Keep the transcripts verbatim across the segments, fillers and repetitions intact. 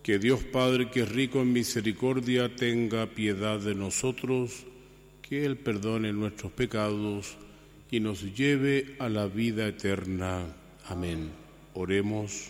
Que Dios Padre, que es rico en misericordia, tenga piedad de nosotros, que Él perdone nuestros pecados y nos lleve a la vida eterna. Amén. Oremos.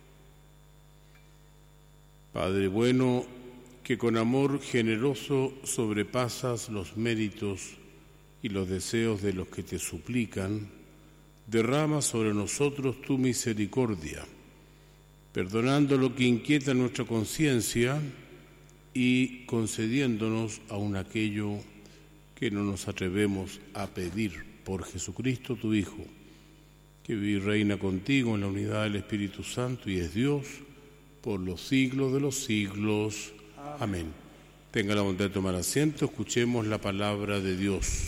Padre bueno, que con amor generoso sobrepasas los méritos y los deseos de los que te suplican, derrama sobre nosotros tu misericordia, perdonando lo que inquieta nuestra conciencia y concediéndonos aun aquello que no nos atrevemos a pedir, por Jesucristo tu Hijo, que vive y reina contigo en la unidad del Espíritu Santo y es Dios por los siglos de los siglos. Amén. Amén. Tenga la bondad de tomar asiento, escuchemos la palabra de Dios.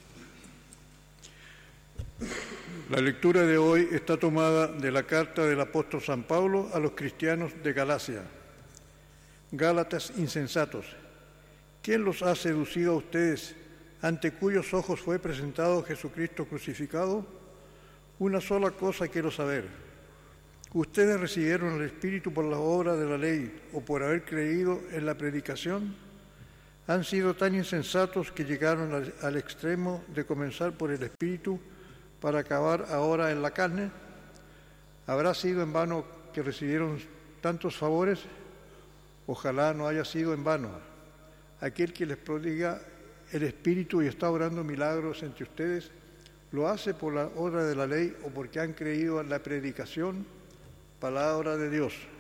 La lectura de hoy está tomada de la carta del apóstol San Pablo a los cristianos de Galacia. Gálatas insensatos, ¿quién los ha seducido a ustedes, ante cuyos ojos fue presentado Jesucristo crucificado? Una sola cosa quiero saber. ¿Ustedes recibieron el Espíritu por la obra de la ley o por haber creído en la predicación? ¿Han sido tan insensatos que llegaron al, al extremo de comenzar por el Espíritu para acabar ahora en la carne? ¿Habrá sido en vano que recibieron tantos favores? Ojalá no haya sido en vano. Aquel que les prodiga el Espíritu y está obrando milagros entre ustedes, ¿lo hace por la obra de la ley o porque han creído en la predicación? Palabra de Dios.